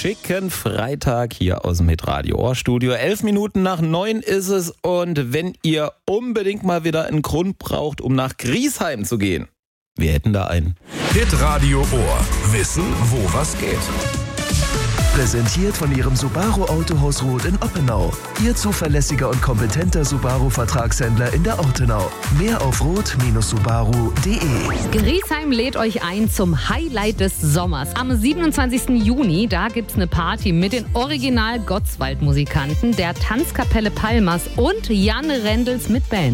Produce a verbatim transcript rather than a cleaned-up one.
schicken Freitag hier aus dem Hitradio Ohrstudio. Elf Minuten nach neun ist es und wenn ihr unbedingt mal wieder einen Grund braucht, um nach Griesheim zu gehen, wir hätten da einen. Hitradio Ohr. Wissen, wo was geht. Präsentiert von Ihrem Subaru Autohaus Roth in Oppenau. Ihr zuverlässiger und kompetenter Subaru-Vertragshändler in der Ortenau. Mehr auf roth Bindestrich subaru punkt de. Griesheim lädt euch ein zum Highlight des Sommers. Am siebenundzwanzigsten Juni, da gibt's eine Party mit den Original-Gottswald-Musikanten, der Tanzkapelle Palmas und Jan Rendels mit Band.